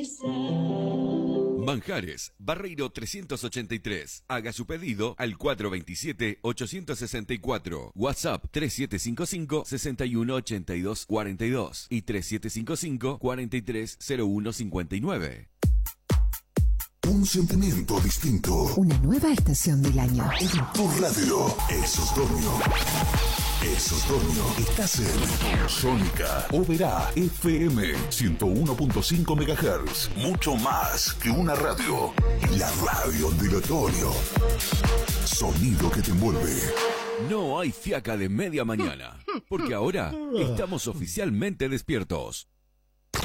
Manjares, Barreiro 383. Haga su pedido al 427-864. WhatsApp 3755-618242 y 3755-430159. Un sentimiento distinto. Una nueva estación del año. En tu radio, Eso es Otoño. Eso es Otoño. Estás en Sónica Oberá FM 101.5 MHz. Mucho más que una radio. La radio del otoño. Sonido que te envuelve. No hay fiaca de media mañana, porque ahora estamos oficialmente despiertos.